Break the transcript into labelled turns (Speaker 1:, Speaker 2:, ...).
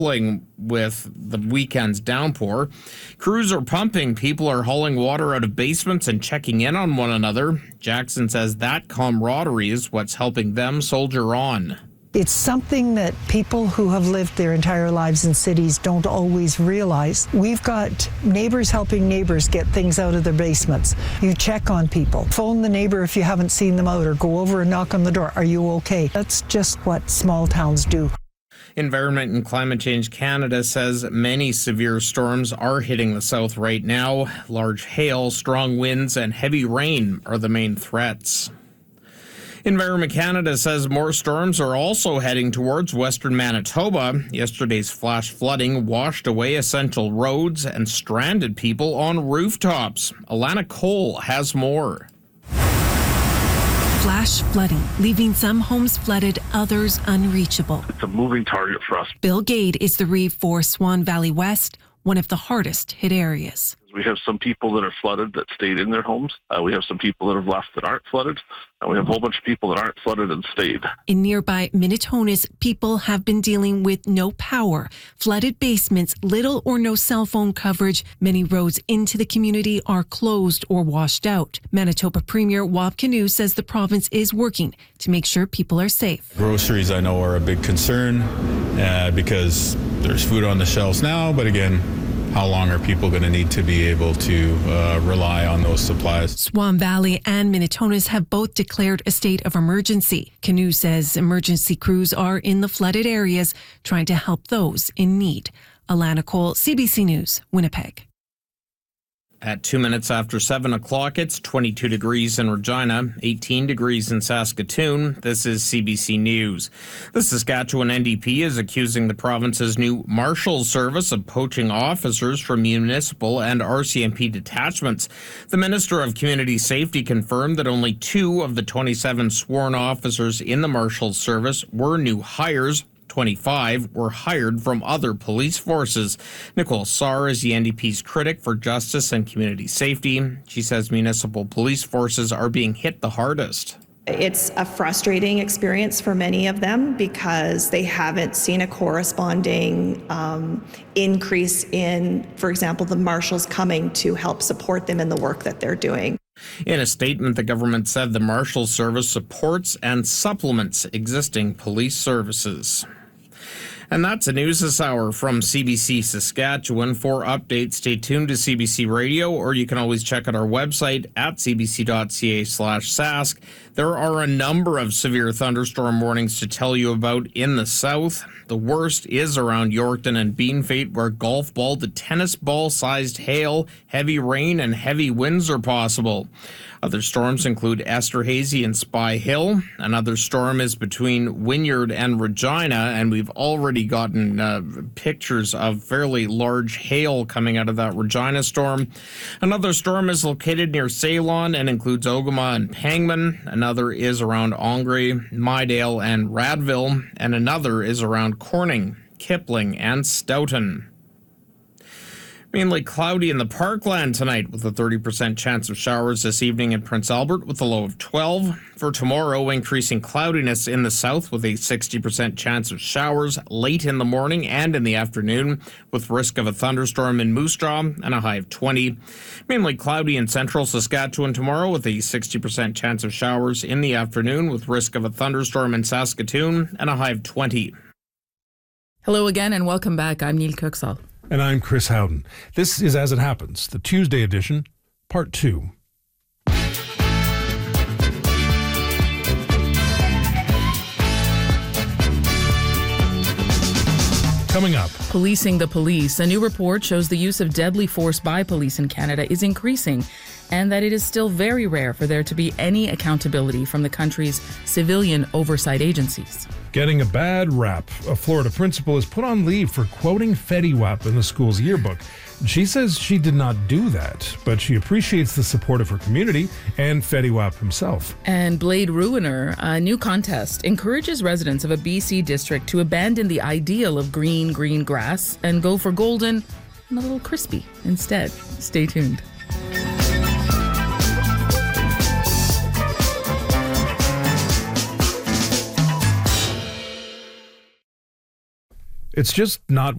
Speaker 1: with the weekend's downpour. Crews are pumping, people are hauling water out of basements and checking in on one another. Jackson says that camaraderie is what's helping them soldier on.
Speaker 2: It's something that people who have lived their entire lives in cities don't always realize. We've got neighbors helping neighbors get things out of their basements. You check on people. Phone the neighbor if you haven't seen them out, or go over and knock on the door. Are you okay? That's just what small towns do.
Speaker 1: Environment and Climate Change Canada says many severe storms are hitting the south right now. Large hail, strong winds, and heavy rain are the main threats. Environment Canada says more storms are also heading towards western Manitoba. Yesterday's flash flooding washed away essential roads and stranded people on rooftops. Alana Cole has more.
Speaker 3: Flash flooding, leaving some homes flooded, others unreachable.
Speaker 4: It's a moving target for us.
Speaker 3: Bill Gade is the reeve for Swan Valley West, one of the hardest hit areas.
Speaker 4: We have some people that are flooded that stayed in their homes. We have some people that have left that aren't flooded. And we have a whole bunch of people that aren't flooded and stayed.
Speaker 3: In nearby Minitonas, people have been dealing with no power, flooded basements, little or no cell phone coverage. Many roads into the community are closed or washed out. Manitoba Premier Wab Kinew says the province is working to make sure people are safe.
Speaker 5: Groceries, I know, are a big concern because there's food on the shelves now, but again, how long are people going to need to be able to rely on those supplies?
Speaker 3: Swan Valley and Minitonas have both declared a state of emergency. Kinew says emergency crews are in the flooded areas trying to help those in need. Alana Cole, CBC News, Winnipeg.
Speaker 1: At 2 minutes after 7 o'clock, it's 22 degrees in Regina, 18 degrees in Saskatoon. This is CBC News. The Saskatchewan NDP is accusing the province's new Marshals Service of poaching officers from municipal and RCMP detachments. The Minister of Community Safety confirmed that only 2 of the 27 sworn officers in the Marshals Service were new hires. 25 were hired from other police forces. Nicole Sarr is the NDP's critic for justice and community safety. She says municipal police forces are being hit the hardest.
Speaker 6: It's a frustrating experience for many of them because they haven't seen a corresponding increase in, for example, the marshals coming to help support them in the work that they're doing.
Speaker 1: In a statement, the government said the Marshals Service supports and supplements existing police services. And that's the news this hour from CBC Saskatchewan. For updates, stay tuned to CBC Radio, or you can always check out our website at cbc.ca/sask. There are a number of severe thunderstorm warnings to tell you about in the south. The worst is around Yorkton and Beanfate, where golf ball to tennis ball sized hail, heavy rain, and heavy winds are possible. Other storms include Esterhazy and Spy Hill. Another storm is between Wynyard and Regina, and we've already gotten pictures of fairly large hail coming out of that Regina storm. Another storm is located near Ceylon and includes Ogama and Pangman. Another is around Angre, Mydale, and Radville, and another is around Corning, Kipling, and Stoughton. Mainly cloudy in the Parkland tonight with a 30% chance of showers this evening in Prince Albert with a low of 12. For tomorrow, increasing cloudiness in the south with a 60% chance of showers late in the morning and in the afternoon with risk of a thunderstorm in Moose Jaw and a high of 20. Mainly cloudy in central Saskatchewan tomorrow with a 60% chance of showers in the afternoon with risk of a thunderstorm in Saskatoon and a high of 20.
Speaker 7: Hello again and welcome back. I'm Neil Kuxall.
Speaker 8: And I'm Chris Howden. This is As It Happens, the Tuesday edition, Part 2. Coming up.
Speaker 7: Policing the police. A new report shows the use of deadly force by police in Canada is increasing, and that it is still very rare for there to be any accountability from the country's civilian oversight agencies.
Speaker 8: Getting a bad rap. A Florida principal is put on leave for quoting Fetty Wap in the school's yearbook. She says she did not do that, but she appreciates the support of her community and Fetty Wap himself.
Speaker 7: And Blade Ruiner, a new contest, encourages residents of a BC district to abandon the ideal of green grass and go for golden and a little crispy instead. Stay tuned.
Speaker 8: It's just not